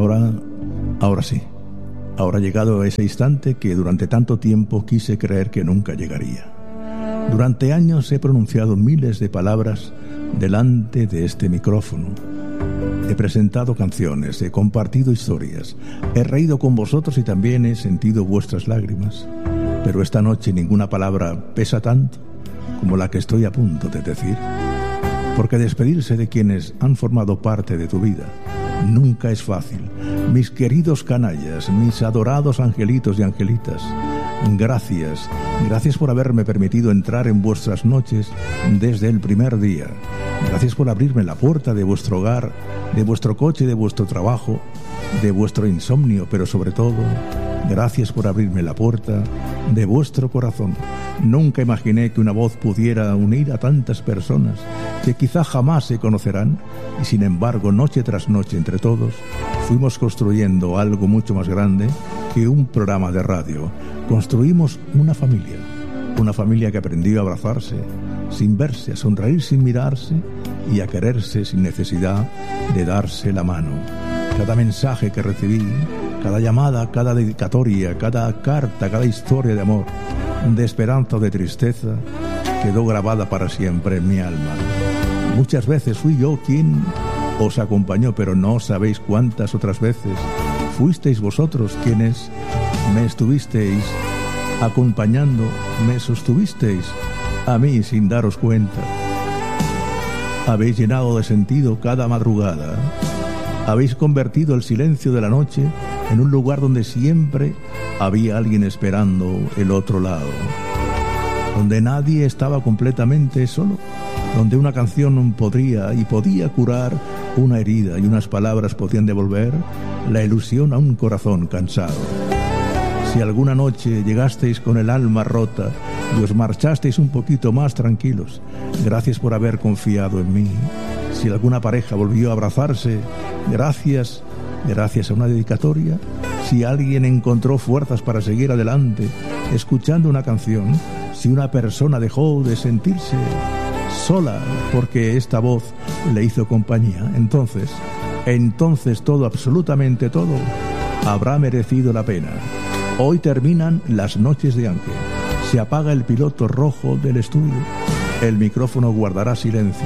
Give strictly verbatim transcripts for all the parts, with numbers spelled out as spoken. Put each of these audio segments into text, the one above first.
ahora, ahora sí, ahora ha llegado ese instante que durante tanto tiempo quise creer que nunca llegaría. Durante años he pronunciado miles de palabras delante de este micrófono. He presentado canciones, he compartido historias, he reído con vosotros y también he sentido vuestras lágrimas. Pero esta noche ninguna palabra pesa tanto como la que estoy a punto de decir. Porque despedirse de quienes han formado parte de tu vida nunca es fácil. Mis queridos canallas, mis adorados angelitos y angelitas, gracias, gracias por haberme permitido entrar en vuestras noches desde el primer día. Gracias por abrirme la puerta de vuestro hogar, de vuestro coche, de vuestro trabajo, de vuestro insomnio, pero sobre todo, gracias por abrirme la puerta de vuestro corazón. Nunca imaginé que una voz pudiera unir a tantas personas que quizá jamás se conocerán, y sin embargo, noche tras noche, entre todos, fuimos construyendo algo mucho más grande que un programa de radio. Construimos una familia, una familia que aprendió a abrazarse sin verse, a sonreír sin mirarse y a quererse sin necesidad de darse la mano. Cada mensaje que recibí, cada llamada, cada dedicatoria, cada carta, cada historia de amor, de esperanza o de tristeza, quedó grabada para siempre en mi alma. Muchas veces fui yo quien os acompañó, pero no sabéis cuántas otras veces fuisteis vosotros quienes me estuvisteis acompañando, me sostuvisteis a mí sin daros cuenta. Habéis llenado de sentido cada madrugada. Habéis convertido el silencio de la noche en un lugar donde siempre había alguien esperando el otro lado, donde nadie estaba completamente solo, donde una canción podría y podía curar una herida y unas palabras podían devolver la ilusión a un corazón cansado. Si alguna noche llegasteis con el alma rota y os marchasteis un poquito más tranquilos, gracias por haber confiado en mí. Si alguna pareja volvió a abrazarse, gracias, gracias a una dedicatoria. Si alguien encontró fuerzas para seguir adelante escuchando una canción, si una persona dejó de sentirse sola porque esta voz le hizo compañía, entonces, entonces todo, absolutamente todo, habrá merecido la pena. Hoy terminan las noches de Ángel. Se apaga el piloto rojo del estudio. El micrófono guardará silencio.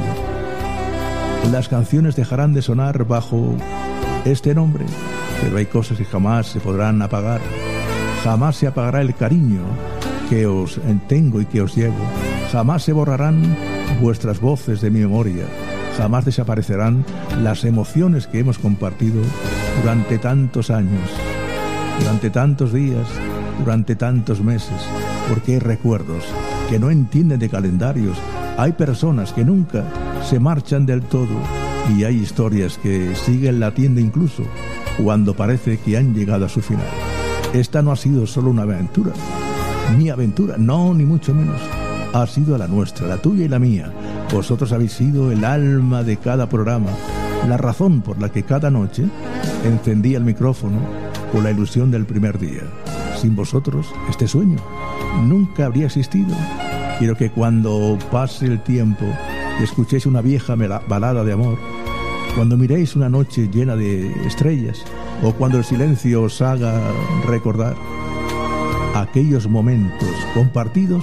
Las canciones dejarán de sonar bajo este nombre, pero hay cosas que jamás se podrán apagar. Jamás se apagará el cariño que os tengo y que os llevo. Jamás se borrarán vuestras voces de mi memoria. Jamás desaparecerán las emociones que hemos compartido durante tantos años, durante tantos días, durante tantos meses, porque hay recuerdos que no entienden de calendarios. Hay personas que nunca se marchan del todo y hay historias que siguen latiendo incluso cuando parece que han llegado a su final. Esta no ha sido solo una aventura, mi aventura, no, ni mucho menos. Ha sido la nuestra, la tuya y la mía. Vosotros habéis sido el alma de cada programa, la razón por la que cada noche encendía el micrófono con la ilusión del primer día. Sin vosotros, este sueño nunca habría existido. Quiero que cuando pase el tiempo y escuchéis una vieja balada de amor, cuando miréis una noche llena de estrellas, o cuando el silencio os haga recordar aquellos momentos compartidos,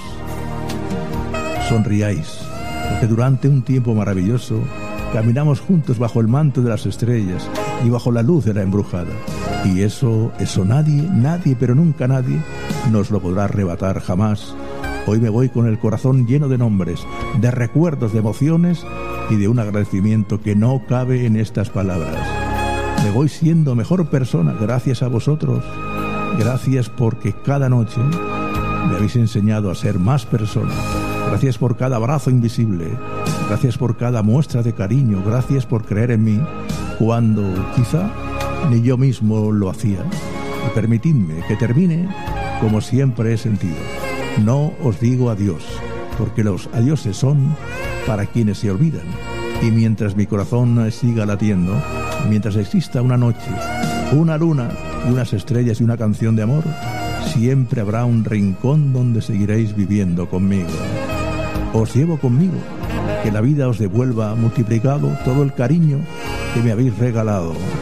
sonriáis, porque durante un tiempo maravilloso caminamos juntos bajo el manto de las estrellas y bajo la luz de la embrujada. Y eso, eso nadie, nadie, pero nunca nadie nos lo podrá arrebatar jamás. Hoy me voy con el corazón lleno de nombres, de recuerdos, de emociones y de un agradecimiento que no cabe en estas palabras. Me voy siendo mejor persona gracias a vosotros. Gracias porque cada noche me habéis enseñado a ser más persona. Gracias por cada abrazo invisible. Gracias por cada muestra de cariño. Gracias por creer en mí cuando quizá ni yo mismo lo hacía. Y permitidme que termine como siempre he sentido. No os digo adiós, porque los adioses son para quienes se olvidan. Y mientras mi corazón siga latiendo, mientras exista una noche, una luna y unas estrellas y una canción de amor, siempre habrá un rincón donde seguiréis viviendo conmigo. Os llevo conmigo, que la vida os devuelva multiplicado todo el cariño que me habéis regalado,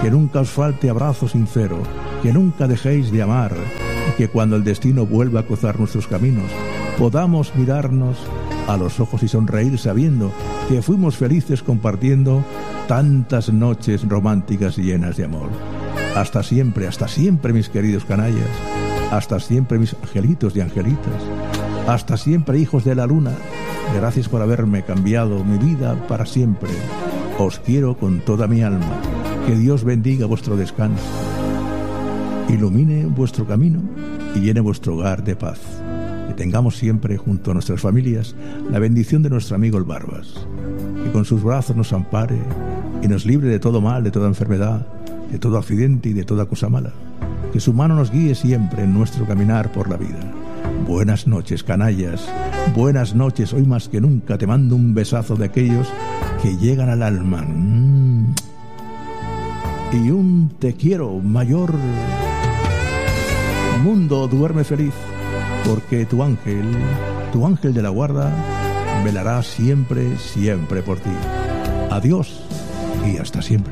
que nunca os falte abrazo sincero, que nunca dejéis de amar y que cuando el destino vuelva a cruzar nuestros caminos podamos mirarnos a los ojos y sonreír sabiendo que fuimos felices compartiendo tantas noches románticas y llenas de amor. Hasta siempre, hasta siempre, mis queridos canallas. Hasta siempre, mis angelitos y angelitas. Hasta siempre, hijos de la luna. Gracias por haberme cambiado mi vida para siempre. Os quiero con toda mi alma. Que Dios bendiga vuestro descanso, ilumine vuestro camino y llene vuestro hogar de paz. Que tengamos siempre junto a nuestras familias la bendición de nuestro amigo el Barbas. Que con sus brazos nos ampare y nos libre de todo mal, de toda enfermedad, de todo accidente y de toda cosa mala. Que su mano nos guíe siempre en nuestro caminar por la vida. Buenas noches, canallas. Buenas noches. Hoy más que nunca te mando un besazo de aquellos que llegan al alma. Mm. Y un te quiero mayor. Mundo, duerme feliz, porque tu ángel, tu ángel de la guarda, velará siempre, siempre por ti. Adiós y hasta siempre.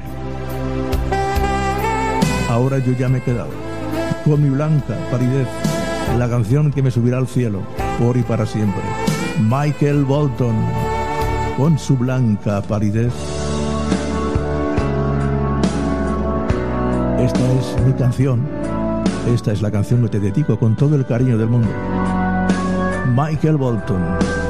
Ahora yo ya me he quedado con mi blanca palidez, la canción que me subirá al cielo por y para siempre. Michael Bolton, con su blanca palidez. Esta es mi canción. Esta es la canción que te dedico con todo el cariño del mundo. Michael Bolton.